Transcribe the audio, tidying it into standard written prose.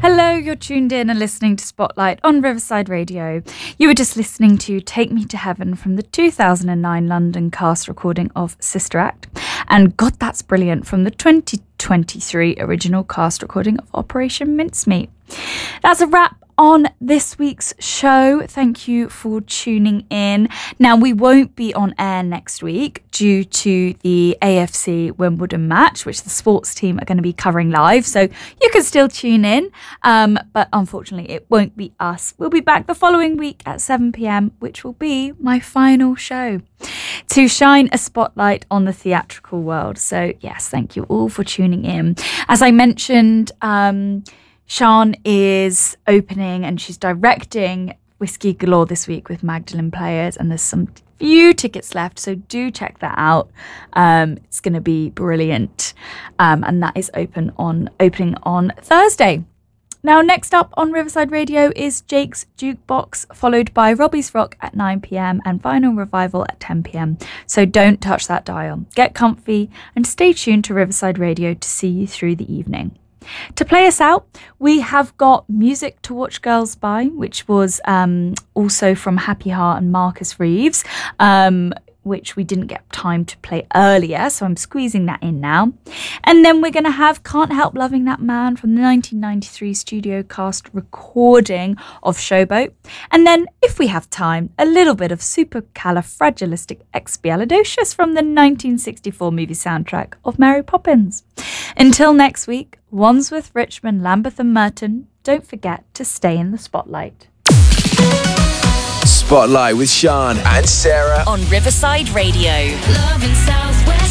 Hello, you're tuned in and listening to Spotlight on Riverside Radio. You were just listening to Take Me to Heaven from the 2009 London cast recording of Sister Act, and God That's Brilliant from the 2023 original cast recording of Operation Mincemeat. That's a wrap on this week's show. Thank you for tuning in. Now, we won't be on air next week due to the AFC Wimbledon match, which the sports team are going to be covering live, so you can still tune in, but unfortunately it won't be us. We'll be back the following week at 7 p.m, which will be my final show to shine a spotlight on the theatrical world. So yes, thank you all for tuning in. As I mentioned, Sian is opening and she's directing Whiskey Galore this week with Magdalene Players, and there's some few tickets left, so do check that out. It's going to be brilliant, and that is opening on Thursday. Now, next up on Riverside Radio is Jake's Jukebox, followed by Robbie's Rock at 9 p.m. and Vinyl Revival at 10 p.m. So don't touch that dial. Get comfy and stay tuned to Riverside Radio to see you through the evening. To play us out, we have got Music to Watch Girls By, which was also from Happy Heart and Marcus Reeves, which we didn't get time to play earlier, so I'm squeezing that in now. And then we're going to have Can't Help Loving That Man from the 1993 studio cast recording of Showboat. And then, if we have time, a little bit of Supercalifragilisticexpialidocious from the 1964 movie soundtrack of Mary Poppins. Until next week, Wandsworth, Richmond, Lambeth and Merton, don't forget to stay in the spotlight. Spotlight with Sian and Sarah on Riverside Radio. Love in Southwest.